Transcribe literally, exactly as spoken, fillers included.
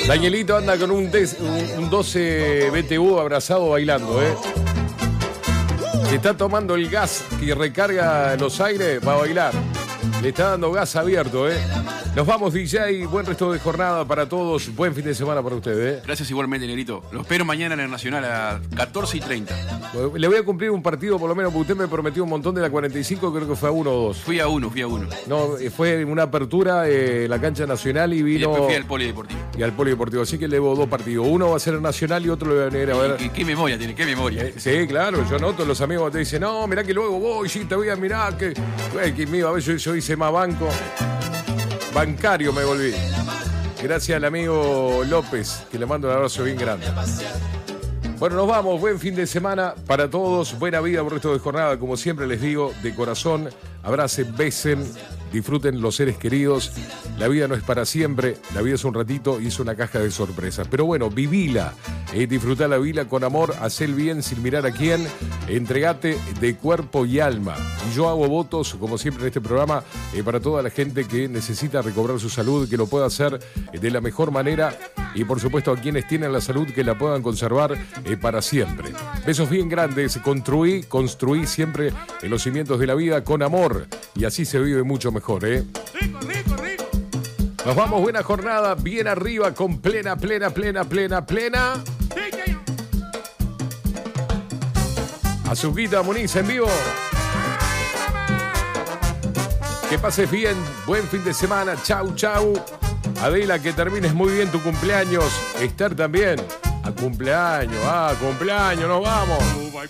Danielito anda con un, des, un, un doce B T U abrazado bailando, ¿eh? Se está tomando el gas que recarga los aires, va a bailar. Le está dando gas abierto, ¿eh? Nos vamos, D J. Buen resto de jornada para todos. Buen fin de semana para ustedes, ¿eh? Gracias igualmente, Negrito. Lo espero mañana en el Nacional a catorce y treinta. Le voy a cumplir un partido por lo menos, porque usted me prometió un montón de la cuarenta y cinco, creo que fue a uno o dos. Fui a uno, fui a uno. No, fue una apertura en la cancha nacional y vino... Y después fui al Polideportivo. Y al Polideportivo, así que le debo dos partidos. Uno va a ser el Nacional y otro lo voy a venir a ver. ¿Qué, qué memoria tiene? ¿Qué memoria? Eh, sí, claro, yo noto los amigos te dicen, no, mirá que luego voy, sí, te voy a mirar, que... Güey, que mío, a ver, yo, yo hice más banco. Bancario me volví. Gracias al amigo López, que le mando un abrazo bien grande. Bueno, nos vamos. Buen fin de semana para todos. Buena vida por el resto de jornada. Como siempre les digo, de corazón, abracen, besen, disfruten los seres queridos. La vida no es para siempre. La vida es un ratito y es una caja de sorpresas. Pero bueno, vivila. Eh, disfrutá la vida con amor. Haz el bien sin mirar a quién. Entregate de cuerpo y alma. Y yo hago votos, como siempre en este programa, eh, para toda la gente que necesita recobrar su salud, que lo pueda hacer de la mejor manera. Y por supuesto a quienes tienen la salud, que la puedan conservar eh, para siempre. Besos bien grandes. Construí, construí siempre en los cimientos de la vida con amor. Y así se vive mucho mejor, ¿eh? Rico, rico, rico. Nos vamos, buena jornada, bien arriba, con plena, plena, plena, plena, plena. Azuquita Muniz en vivo. Que pases bien, buen fin de semana, chau, chau. Adela, que termines muy bien tu cumpleaños. Esther también. A cumpleaños, ah, cumpleaños, nos vamos.